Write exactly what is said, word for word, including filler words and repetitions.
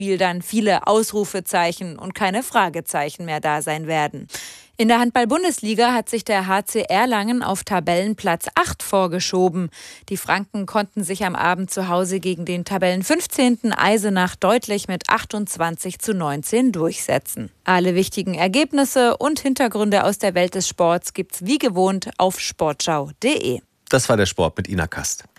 Spiel dann viele Ausrufezeichen und keine Fragezeichen mehr da sein werden. In der Handball-Bundesliga hat sich der H C Erlangen auf Tabellenplatz acht vorgeschoben. Die Franken konnten sich am Abend zu Hause gegen den Tabellenfünfzehnten Eisenach deutlich mit achtundzwanzig zu neunzehn durchsetzen. Alle wichtigen Ergebnisse und Hintergründe aus der Welt des Sports gibt's wie gewohnt auf sportschau punkt de. Das war der Sport mit Ina Kast.